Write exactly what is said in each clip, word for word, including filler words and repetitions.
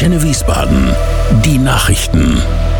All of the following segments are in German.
Antenne Wiesbaden. Die Nachrichten.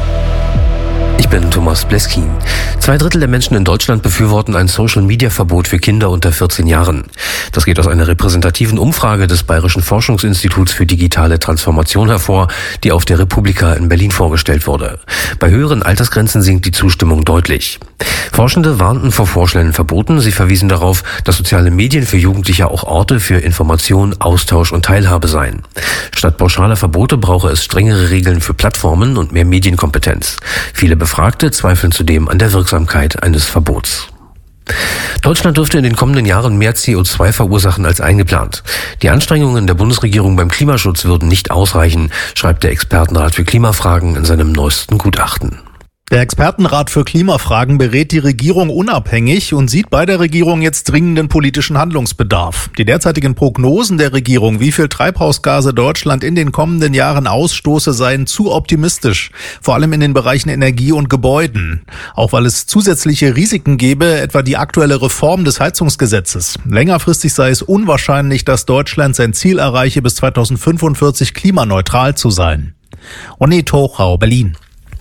Ich bin Thomas Bleskin. Zwei Drittel der Menschen in Deutschland befürworten ein Social-Media-Verbot für Kinder unter vierzehn Jahren. Das geht aus einer repräsentativen Umfrage des Bayerischen Forschungsinstituts für digitale Transformation hervor, die auf der Republika in Berlin vorgestellt wurde. Bei höheren Altersgrenzen sinkt die Zustimmung deutlich. Forschende warnten vor vorschnellen Verboten. Sie verwiesen darauf, dass soziale Medien für Jugendliche auch Orte für Information, Austausch und Teilhabe seien. Statt pauschaler Verbote brauche es strengere Regeln für Plattformen und mehr Medienkompetenz. Viele Befragte zweifeln zudem an der Wirksamkeit eines Verbots. Deutschland dürfte in den kommenden Jahren mehr C O zwei verursachen als eingeplant. Die Anstrengungen der Bundesregierung beim Klimaschutz würden nicht ausreichen, schreibt der Expertenrat für Klimafragen in seinem neuesten Gutachten. Der Expertenrat für Klimafragen berät die Regierung unabhängig und sieht bei der Regierung jetzt dringenden politischen Handlungsbedarf. Die derzeitigen Prognosen der Regierung, wie viel Treibhausgase Deutschland in den kommenden Jahren ausstoße, seien zu optimistisch, vor allem in den Bereichen Energie und Gebäuden. Auch weil es zusätzliche Risiken gäbe, etwa die aktuelle Reform des Heizungsgesetzes. Längerfristig sei es unwahrscheinlich, dass Deutschland sein Ziel erreiche, bis zweitausendfünfundvierzig klimaneutral zu sein. Onni Tochau, Berlin.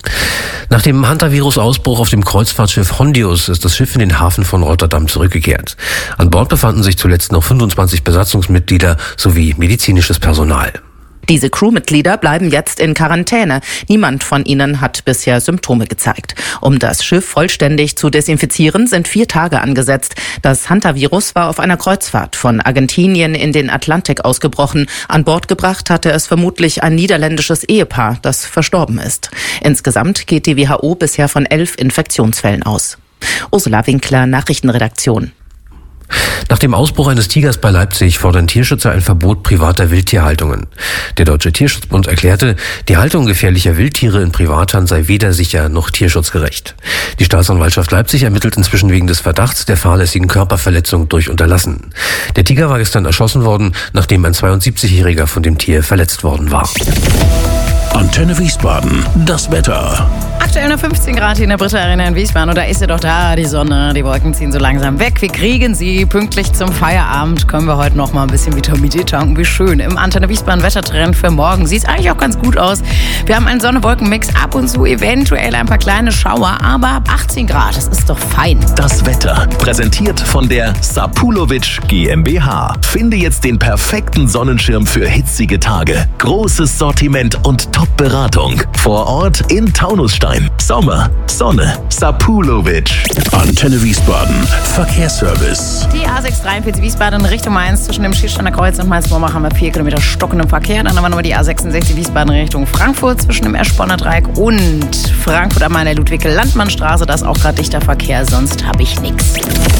Nach dem Hantavirus-Ausbruch auf dem Kreuzfahrtschiff Hondius ist das Schiff in den Hafen von Rotterdam zurückgekehrt. An Bord befanden sich zuletzt noch fünfundzwanzig Besatzungsmitglieder sowie medizinisches Personal. Diese Crewmitglieder bleiben jetzt in Quarantäne. Niemand von ihnen hat bisher Symptome gezeigt. Um das Schiff vollständig zu desinfizieren, sind vier Tage angesetzt. Das Hantavirus war auf einer Kreuzfahrt von Argentinien in den Atlantik ausgebrochen. An Bord gebracht hatte es vermutlich ein niederländisches Ehepaar, das verstorben ist. Insgesamt geht die W H O bisher von elf Infektionsfällen aus. Ursula Winkler, Nachrichtenredaktion. Nach dem Ausbruch eines Tigers bei Leipzig fordern Tierschützer ein Verbot privater Wildtierhaltungen. Der Deutsche Tierschutzbund erklärte, die Haltung gefährlicher Wildtiere in Privathand sei weder sicher noch tierschutzgerecht. Die Staatsanwaltschaft Leipzig ermittelt inzwischen wegen des Verdachts der fahrlässigen Körperverletzung durch Unterlassen. Der Tiger war gestern erschossen worden, nachdem ein zweiundsiebzigjähriger von dem Tier verletzt worden war. Antenne Wiesbaden, das Wetter. Aktuell nur fünfzehn Grad hier in der Britta Arena in Wiesbaden. Und da ist sie doch da, die Sonne. Die Wolken ziehen so langsam weg. Wir kriegen sie pünktlich zum Feierabend. Können wir heute noch mal ein bisschen Vitamin D tanken. Wie schön. Im Antenne Wiesbaden Wettertrend für morgen. Sieht eigentlich auch ganz gut aus. Wir haben einen Sonne-Wolken-Mix. Ab und zu eventuell ein paar kleine Schauer. Aber achtzehn Grad, das ist doch fein. Das Wetter, präsentiert von der Sapulovic GmbH. Finde jetzt den perfekten Sonnenschirm für hitzige Tage. Großes Sortiment und Top-Beratung. Vor Ort in Taunusstein. Sommer, Sonne, Sapulovic. Antenne Wiesbaden, Verkehrsservice. Die A sechs dreiundvierzig Wiesbaden Richtung Mainz. Zwischen dem Schiersteiner Kreuz und Mainz-Morbach haben wir vier Kilometer stockenden Verkehr. Dann haben wir nochmal die A sechsundsechzig Wiesbaden Richtung Frankfurt. Zwischen dem Eschborner Dreieck und Frankfurt am Main der Ludwig-Landmann-Straße. Da ist auch gerade dichter Verkehr, sonst habe ich nichts.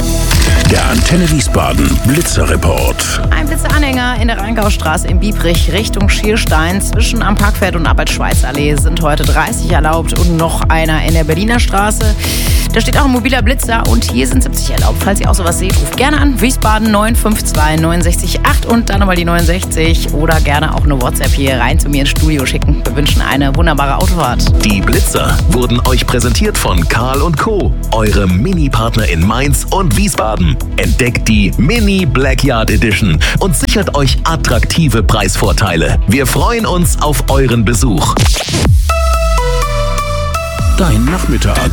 Der Antenne Wiesbaden Blitzerreport. Ein Blitzeranhänger in der Rheingaustraße in Biebrich Richtung Schierstein. Zwischen am Parkfeld und Albert-Schweitz-Allee sind heute dreißig erlaubt und noch einer in der Berliner Straße. Da steht auch ein mobiler Blitzer und hier sind siebzig erlaubt. Falls ihr auch sowas seht, ruft gerne an. Wiesbaden neun fünf zwei neun sechs acht und dann nochmal die neunundsechzig oder gerne auch eine WhatsApp hier rein zu mir ins Studio schicken. Wir wünschen eine wunderbare Autofahrt. Die Blitzer wurden euch präsentiert von Karl und Co., eure Mini-Partner in Mainz und Wiesbaden. Entdeckt die Mini Blackyard Edition und sichert euch attraktive Preisvorteile. Wir freuen uns auf euren Besuch. Dein Nachmittag.